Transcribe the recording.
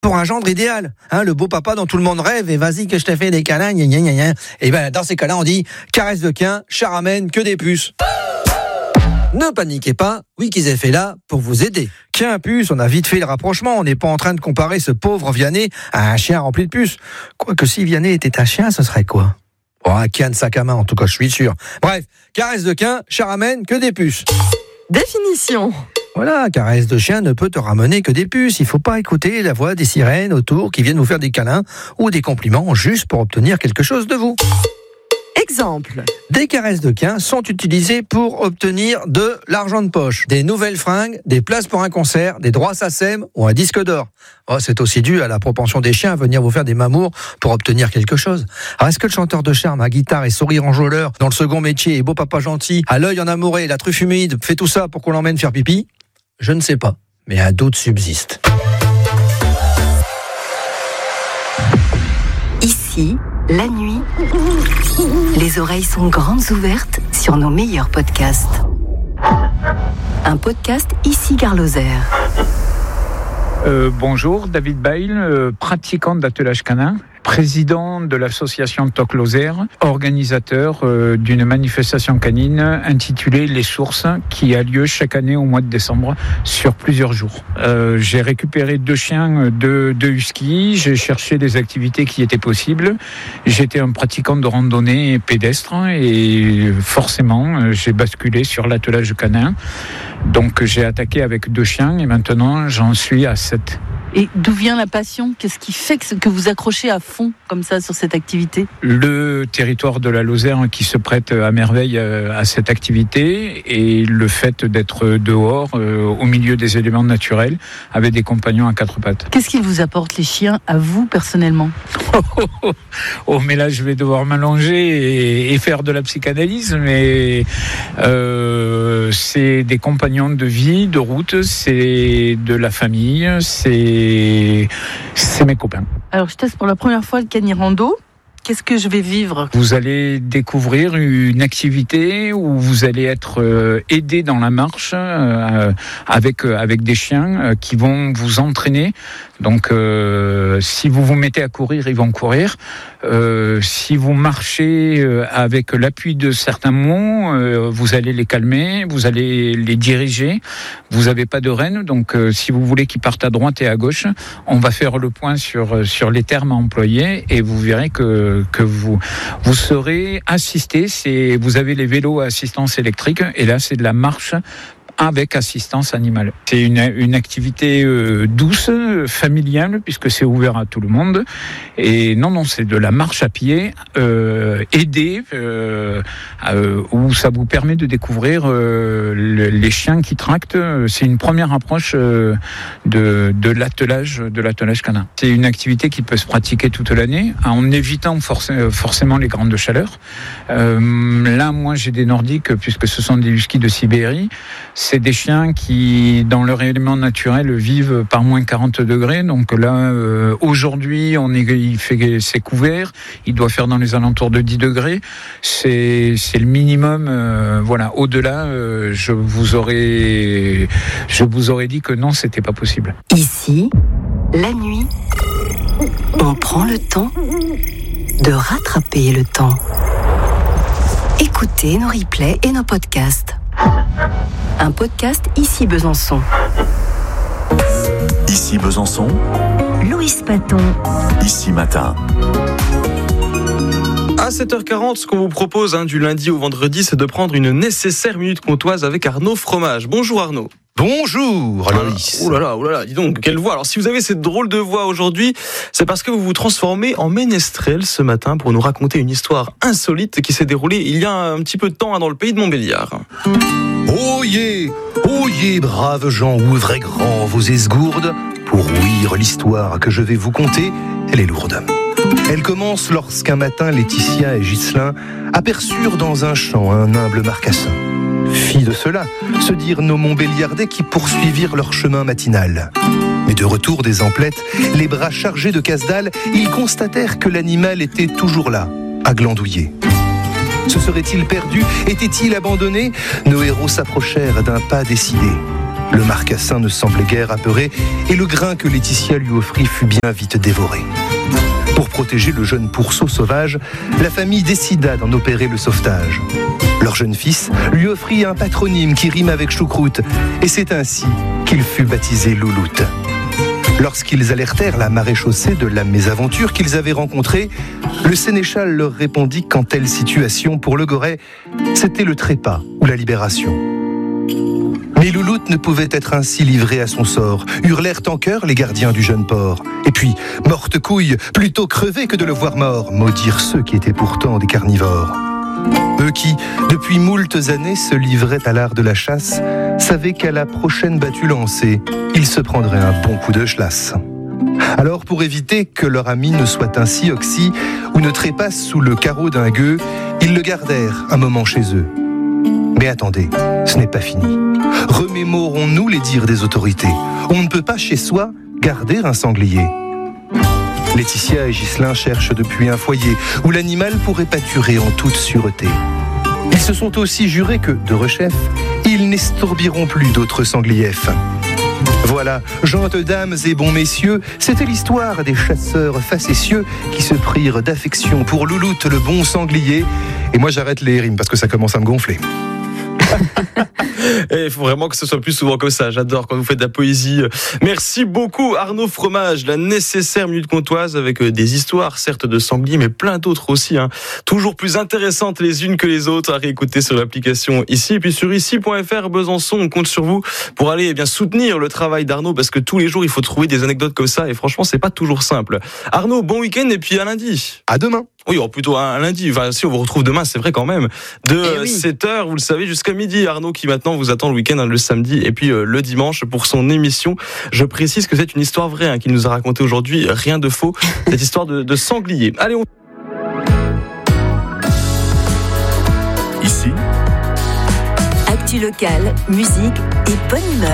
pour un gendre idéal, le beau papa dont tout le monde rêve, et vas-y que je te fais des câlins, gna gna gna gna. Et ben dans ces cas-là, on dit caresse de quin, charamène, que des puces. Ne paniquez pas, Wikis est fait là pour vous aider. Quin, puce, on a vite fait le rapprochement, on n'est pas en train de comparer ce pauvre Vianney à un chien rempli de puces. Quoique si Vianney était un chien, ce serait quoi ? Un quin de sac à main, en tout cas, je suis sûr. Bref, caresse de quin, charamène, que des puces. Définition. Voilà, caresse de chien ne peut te ramener que des puces. Il faut pas écouter la voix des sirènes autour qui viennent vous faire des câlins ou des compliments juste pour obtenir quelque chose de vous. Exemple. Des caresses de quin sont utilisées pour obtenir de l'argent de poche, des nouvelles fringues, des places pour un concert, des droits SACEM ou un disque d'or. C'est aussi dû à la propension des chiens à venir vous faire des mamours pour obtenir quelque chose. Alors est-ce que le chanteur de charme à guitare et sourire enjôleur, dans le second métier et beau papa gentil, à l'œil en amouré, la truffe humide, fait tout ça pour qu'on l'emmène faire pipi ? Je ne sais pas, mais un doute subsiste. Ici, la nuit, les oreilles sont grandes ouvertes sur nos meilleurs podcasts. Un podcast ici Gare Lozère. Bonjour, David Bail, pratiquant d'attelage canin, président de l'association TOC Lozère, organisateur d'une manifestation canine intitulée Les Sources, qui a lieu chaque année au mois de décembre sur plusieurs jours. J'ai récupéré 2 chiens, 2 huskies, j'ai cherché des activités qui étaient possibles. J'étais un pratiquant de randonnée pédestre et forcément j'ai basculé sur l'attelage canin. Donc j'ai attaqué avec 2 chiens et maintenant j'en suis à 7. Et d'où vient la passion ? Qu'est-ce qui fait que vous accrochez à fond comme ça sur cette activité ? Le territoire de la Lozère qui se prête à merveille à cette activité et le fait d'être dehors au milieu des éléments naturels avec des compagnons à 4 pattes. Qu'est-ce qu'ils vous apportent les chiens à vous personnellement ? Oh, mais là je vais devoir m'allonger et faire de la psychanalyse, mais c'est des compagnons de vie, de route, c'est de la famille, c'est mes copains. Alors je teste pour la première fois le canirando. Qu'est-ce que je vais vivre ? Vous allez découvrir une activité où vous allez être aidé dans la marche avec des chiens qui vont vous entraîner. Donc si vous vous mettez à courir, ils vont courir. Si vous marchez avec l'appui de certains mots, vous allez les calmer, vous allez les diriger. Vous n'avez pas de rêne, donc si vous voulez qu'ils partent à droite et à gauche, on va faire le point sur les termes à employer et vous verrez que vous serez assisté. Vous avez les vélos à assistance électrique et là c'est de la marche avec assistance animale. C'est une activité douce, familiale, puisque c'est ouvert à tout le monde. Et non, c'est de la marche à pied, aidée, où ça vous permet de découvrir les chiens qui tractent. C'est une première approche de l'attelage canin. C'est une activité qui peut se pratiquer toute l'année, en évitant forcément les grandes chaleurs. Là, moi, j'ai des nordiques, puisque ce sont des huskies de Sibérie. C'est des chiens qui, dans leur élément naturel, vivent par moins 40 degrés. Donc là, aujourd'hui, c'est couvert. Il doit faire dans les alentours de 10 degrés. C'est le minimum. Voilà. Au-delà, je vous aurais dit que non, c'était pas possible. Ici, la nuit, on prend le temps de rattraper le temps. Écoutez nos replays et nos podcasts. Un podcast Ici Besançon. Ici Besançon. Louis Paton. Ici Matin. À 7h40, ce qu'on vous propose du lundi au vendredi, c'est de prendre une nécessaire minute comtoise avec Arnaud Fromage. Bonjour Arnaud. Bonjour Loïs. Oh là là, dis donc, quelle voix. Alors si vous avez cette drôle de voix aujourd'hui, c'est parce que vous vous transformez en ménestrel ce matin pour nous raconter une histoire insolite qui s'est déroulée il y a un petit peu de temps dans le pays de Montbéliard. Oyez, braves gens, ouvrez grand vos esgourdes pour ouïr l'histoire que je vais vous conter. Elle est lourde. Elle commence lorsqu'un matin Laetitia et Ghislain aperçurent dans un champ un humble marcassin. Filles de cela, se dirent nos Montbéliardais qui poursuivirent leur chemin matinal. Mais de retour des emplettes, les bras chargés de casse-dalle, ils constatèrent que l'animal était toujours là, à glandouiller. Se serait-il perdu ? Était-il abandonné ? Nos héros s'approchèrent d'un pas décidé. Le marcassin ne semblait guère apeuré et le grain que Laetitia lui offrit fut bien vite dévoré. Pour protéger le jeune pourceau sauvage, la famille décida d'en opérer le sauvetage. Leur jeune fils lui offrit un patronyme qui rime avec choucroute et c'est ainsi qu'il fut baptisé Louloute. Lorsqu'ils alertèrent la maréchaussée de la mésaventure qu'ils avaient rencontrée, le sénéchal leur répondit qu'en telle situation, pour le Goret, c'était le trépas ou la libération. Mais Louloute ne pouvait être ainsi livré à son sort, hurlèrent en chœur les gardiens du jeune port. Et puis, morte couille, plutôt crever que de le voir mort, maudirent ceux qui étaient pourtant des carnivores. Eux qui, depuis moultes années, se livraient à l'art de la chasse, savaient qu'à la prochaine battue lancée, ils se prendraient un bon coup de chlasse. Alors, pour éviter que leur ami ne soit ainsi oxy ou ne trépasse sous le carreau d'un gueux, ils le gardèrent un moment chez eux. Mais attendez, ce n'est pas fini. Remémorons-nous les dires des autorités. On ne peut pas chez soi garder un sanglier. Laetitia et Ghislain cherchent depuis un foyer où l'animal pourrait pâturer en toute sûreté. Ils se sont aussi jurés que, de rechef, ils n'estourbiront plus d'autres sangliefs. Voilà, gentes dames et bons messieurs, c'était l'histoire des chasseurs facétieux qui se prirent d'affection pour Louloute le bon sanglier. Et moi j'arrête les rimes parce que ça commence à me gonfler. Et il faut vraiment que ce soit plus souvent comme ça. J'adore quand vous faites de la poésie. Merci beaucoup Arnaud Fromage. La nécessaire minute comtoise avec des histoires certes de sangliers mais plein d'autres aussi, hein. Toujours plus intéressantes les unes que les autres à réécouter sur l'application ici. Et puis sur ici.fr Besançon, on compte sur vous pour aller soutenir le travail d'Arnaud parce que tous les jours il faut trouver des anecdotes comme ça et franchement c'est pas toujours simple. Arnaud, bon week-end et puis à lundi. À demain. Oui, plutôt un lundi. Enfin, si on vous retrouve demain, c'est vrai quand même. De 7h, vous le savez, jusqu'à midi. Arnaud qui maintenant vous attend le week-end, le samedi et puis le dimanche pour son émission. Je précise que c'est une histoire vraie qu'il nous a raconté aujourd'hui. Rien de faux. Cette histoire de sanglier. Allez, Ici, Actu locale, musique et bonne humeur.